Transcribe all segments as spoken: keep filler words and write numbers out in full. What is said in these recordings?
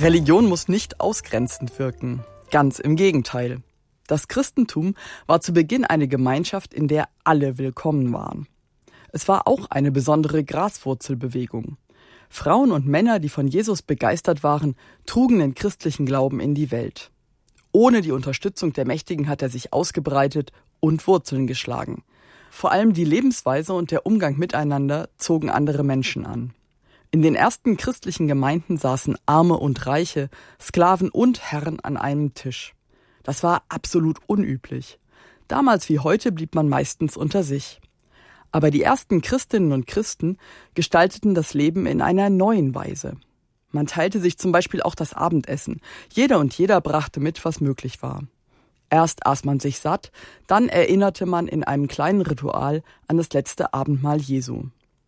Religion muss nicht ausgrenzend wirken. Ganz im Gegenteil. Das Christentum war zu Beginn eine Gemeinschaft, in der alle willkommen waren. Es war auch eine besondere Graswurzelbewegung. Frauen und Männer, die von Jesus begeistert waren, trugen den christlichen Glauben in die Welt. Ohne die Unterstützung der Mächtigen hat er sich ausgebreitet und Wurzeln geschlagen. Vor allem die Lebensweise und der Umgang miteinander zogen andere Menschen an. In den ersten christlichen Gemeinden saßen Arme und Reiche, Sklaven und Herren an einem Tisch. Das war absolut unüblich. Damals wie heute blieb man meistens unter sich. Aber die ersten Christinnen und Christen gestalteten das Leben in einer neuen Weise. Man teilte sich zum Beispiel auch das Abendessen. Jeder und jeder brachte mit, was möglich war. Erst aß man sich satt, dann erinnerte man in einem kleinen Ritual an das letzte Abendmahl Jesu.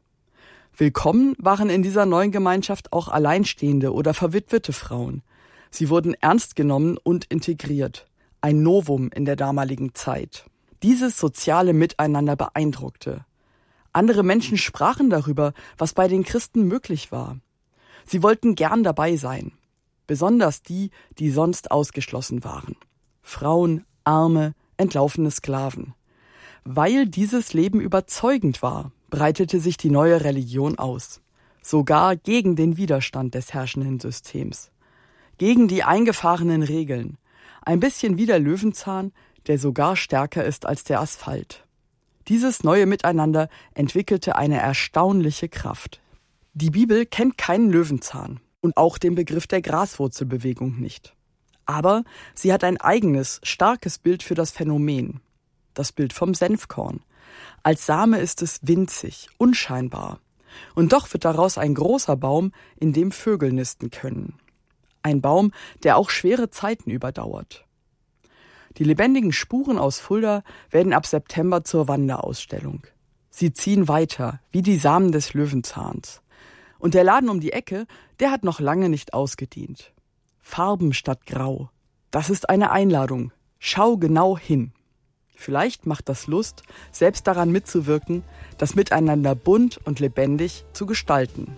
Willkommen waren in dieser neuen Gemeinschaft auch alleinstehende oder verwitwete Frauen. Sie wurden ernst genommen und integriert. Ein Novum in der damaligen Zeit. Dieses soziale Miteinander beeindruckte. Andere Menschen sprachen darüber, was bei den Christen möglich war. Sie wollten gern dabei sein. Besonders die, die sonst ausgeschlossen waren. Frauen, Arme, entlaufene Sklaven. Weil dieses Leben überzeugend war, breitete sich die neue Religion aus. Sogar gegen den Widerstand des herrschenden Systems. Gegen die eingefahrenen Regeln. Ein bisschen wie der Löwenzahn, der sogar stärker ist als der Asphalt. Dieses neue Miteinander entwickelte eine erstaunliche Kraft. Die Bibel kennt keinen Löwenzahn und auch den Begriff der Graswurzelbewegung nicht. Aber sie hat ein eigenes, starkes Bild für das Phänomen. Das Bild vom Senfkorn. Als Same ist es winzig, unscheinbar. Und doch wird daraus ein großer Baum, in dem Vögel nisten können. Ein Baum, der auch schwere Zeiten überdauert. Die lebendigen Spuren aus Fulda werden ab September zur Wanderausstellung. Sie ziehen weiter, wie die Samen des Löwenzahns. Und der Laden um die Ecke, der hat noch lange nicht ausgedient. Farben statt Grau. Das ist eine Einladung. Schau genau hin. Vielleicht macht das Lust, selbst daran mitzuwirken, das Miteinander bunt und lebendig zu gestalten.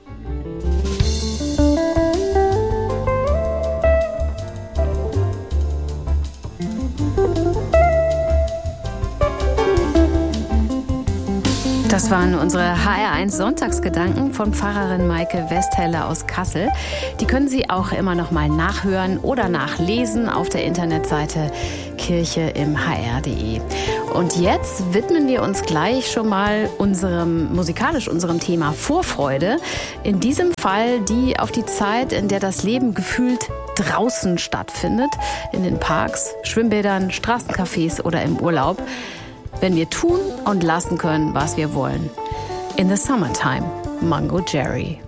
Das waren unsere H R eins Sonntagsgedanken von Pfarrerin Maike Westheller aus Kassel. Die können Sie auch immer noch mal nachhören oder nachlesen auf der Internetseite kirche im h r punkt d e. Und jetzt widmen wir uns gleich schon mal unserem musikalisch unserem Thema Vorfreude. In diesem Fall die auf die Zeit, in der das Leben gefühlt draußen stattfindet, in den Parks, Schwimmbädern, Straßencafés oder im Urlaub. Wenn wir tun und lassen können, was wir wollen. In the Summertime, Mungo Jerry.